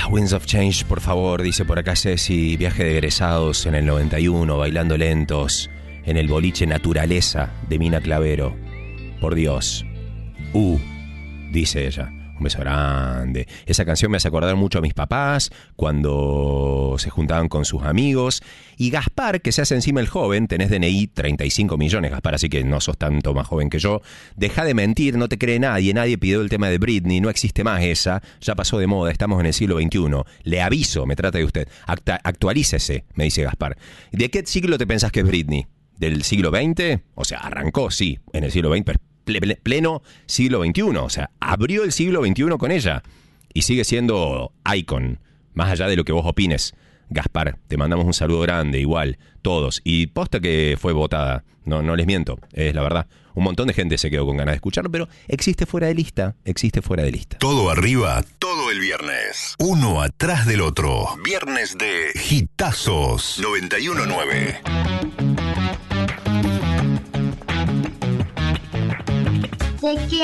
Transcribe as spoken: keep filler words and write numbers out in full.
Winds of Change, por favor, dice por acá Ceci. Viaje de egresados en el noventa y uno, bailando lentos en el boliche Naturaleza de Mina Clavero. Por Dios. Uh, dice ella. Un beso grande. Esa canción me hace acordar mucho a mis papás cuando se juntaban con sus amigos. Y Gaspar, que se hace encima el joven, tenés D N I treinta y cinco millones, Gaspar, así que no sos tanto más joven que yo. Deja de mentir, no te cree nadie, nadie pidió el tema de Britney, no existe más esa, ya pasó de moda, estamos en el siglo veintiuno. Le aviso, me trata de usted. Acta- actualícese, me dice Gaspar. ¿De qué siglo te pensás que es Britney? ¿Del siglo veinte? O sea, arrancó, sí, en el siglo veinte, pero pleno siglo veintiuno, o sea, abrió el siglo veintiuno con ella y sigue siendo icon, más allá de lo que vos opines. Gaspar, te mandamos un saludo grande, igual, todos, y posta que fue votada, no, no les miento, es la verdad. Un montón de gente se quedó con ganas de escucharlo, pero existe fuera de lista, existe fuera de lista. Todo arriba, todo el viernes, uno atrás del otro. Viernes de Hitazos noventa y uno nueve. ¿De qué